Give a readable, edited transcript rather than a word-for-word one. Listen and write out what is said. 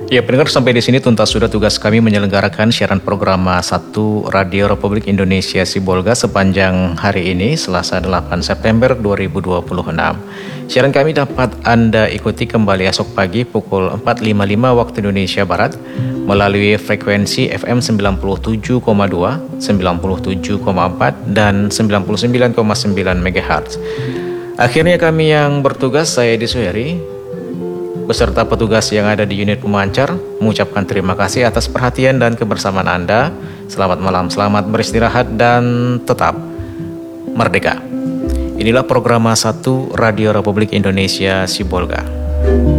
Ya, pendengar, sampai di sini tuntas sudah tugas kami menyelenggarakan siaran program 1 Radio Republik Indonesia Sibolga sepanjang hari ini, Selasa 8 September 2026. Siaran kami dapat Anda ikuti kembali esok pagi pukul 4.55 waktu Indonesia Barat melalui frekuensi FM 97,2, 97,4, dan 99,9 MHz. Akhirnya kami yang bertugas, saya Edi Suheri, beserta petugas yang ada di unit pemancar, mengucapkan terima kasih atas perhatian dan kebersamaan Anda. Selamat malam, selamat beristirahat, dan tetap merdeka. Inilah program 1 Radio Republik Indonesia Sibolga.